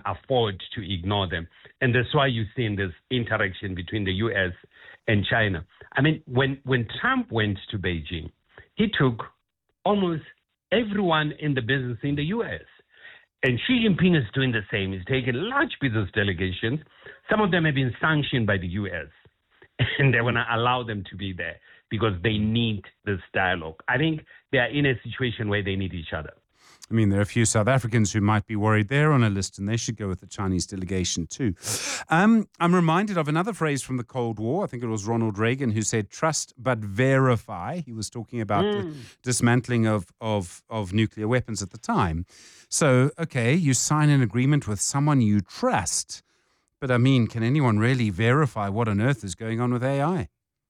afford to ignore them. And that's why you're seeing this interaction between the U.S. and China. I mean, when Trump went to Beijing, he took almost everyone in the business in the U.S. And Xi Jinping is doing the same. He's taking large business delegations. Some of them have been sanctioned by the U.S. and they want to allow them to be there because they need this dialogue. I think they are in a situation where they need each other. I mean, there are a few South Africans who might be worried they're on a list and they should go with the Chinese delegation too. I'm reminded of another phrase from the Cold War. I think it was Ronald Reagan who said, trust but verify. He was talking about the dismantling of nuclear weapons at the time. So, okay, you sign an agreement with someone you trust. But I mean, can anyone really verify what on earth is going on with AI?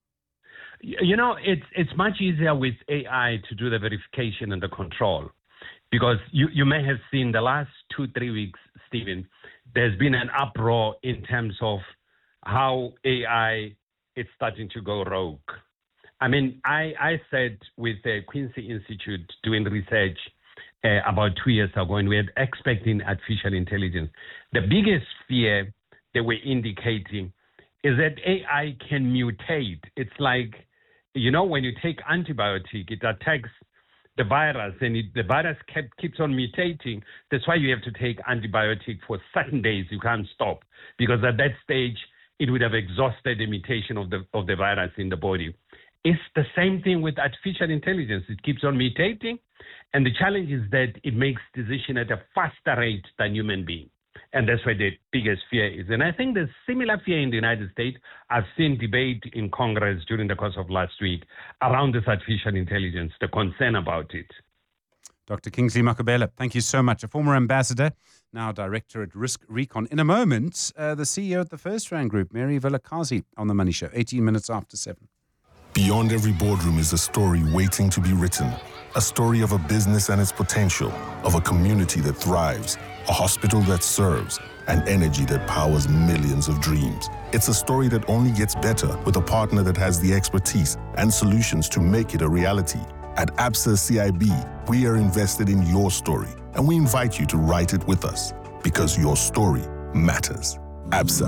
You know, it's much easier with AI to do the verification and the control. Because you may have seen the last 2-3 weeks, Stephen, there's been an uproar in terms of how AI is starting to go rogue. I mean, I said with the Quincy Institute doing research about 2 years ago, and we're expecting artificial intelligence. The biggest fear they were indicating is that AI can mutate. It's like, you know, when you take antibiotic, it attacks the virus, and the virus keeps on mutating. That's why you have to take antibiotic for certain days. You can't stop, because at that stage, it would have exhausted the mutation of the virus in the body. It's the same thing with artificial intelligence. It keeps on mutating, and the challenge is that it makes decisions at a faster rate than human beings. And that's where the biggest fear is. And I think there's similar fear in the United States. I've seen debate in Congress during the course of last week around this artificial intelligence, the concern about it. Dr. Kingsley Mokabela, thank you so much. A former ambassador, now director at Risk Recon. In a moment, the CEO at the FirstRand Group, Mary Vilakazi, on The Money Show, 18 minutes after 7. Beyond every boardroom is a story waiting to be written. A story of a business and its potential, of a community that thrives, a hospital that serves, and energy that powers millions of dreams. It's a story that only gets better with a partner that has the expertise and solutions to make it a reality. At Absa CIB, we are invested in your story, and we invite you to write it with us, because your story matters. Absa,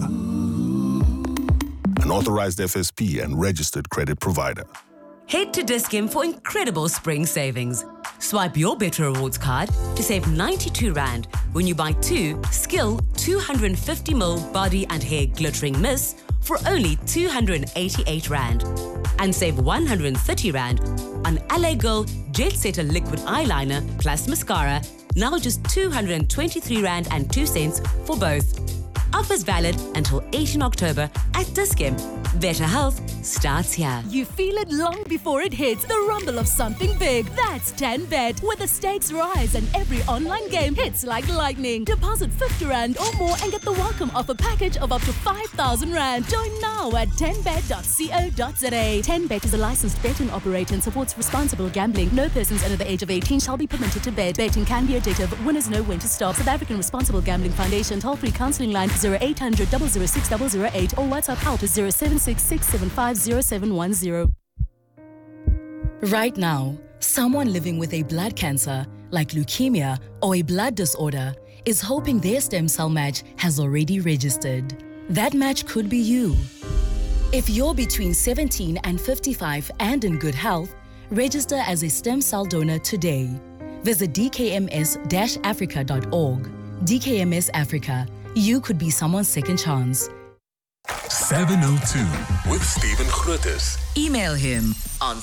an authorized FSP and registered credit provider. Head to Dis-Chem for incredible spring savings. Swipe your Better Rewards card to save R92 when you buy 2 Skill 250ml body and hair glittering mists for only R288. And save R130 on LA Girl Jet Setter liquid eyeliner plus mascara, now just R223.02 for both. Offers valid until 18 October at Dis-Chem. Better health starts here. You feel it long before it hits. The rumble of something big. That's 10Bet, where the stakes rise and every online game hits like lightning. Deposit R50 or more and get the welcome offer package of up to R5,000. Join now at 10bet.co.za. 10Bet is a licensed betting operator and supports responsible gambling. No persons under the age of 18 shall be permitted to bet. Betting can be addictive. Winners know when to stop. South African Responsible Gambling Foundation toll-free counselling line 0800 006 008 or WhatsApp help to 0766750710. Right now, someone living with a blood cancer, like leukemia or a blood disorder, is hoping their stem cell match has already registered. That match could be you. If you're between 17 and 55 and in good health, register as a stem cell donor today. Visit dkms-africa.org. DKMS Africa. You could be someone's second chance. 702 with Stephen Grootes. Email him on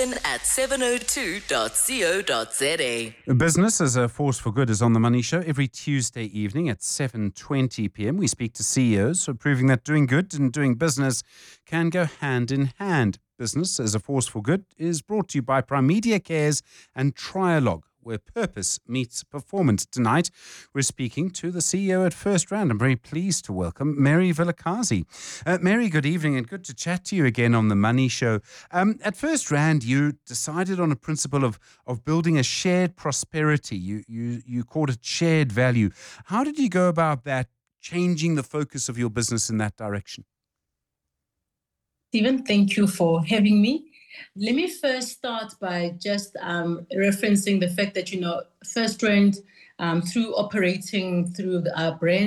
stephen@702.co.za. Business as a Force for Good is on The Money Show every Tuesday evening at 7:20 p.m. We speak to CEOs who are proving that doing good and doing business can go hand in hand. Business as a Force for Good is brought to you by Primedia Cares and Trialog, where purpose meets performance. Tonight, we're speaking to the CEO at FirstRand. I'm very pleased to welcome Mary Vilakazi. Mary, good evening and good to chat to you again on The Money Show. At FirstRand, you decided on a principle of building a shared prosperity. You called it shared value. How did you go about that, changing the focus of your business in that direction? Stephen, thank you for having me. Let me first start by just referencing the fact that, FirstRand, through operating through our brand,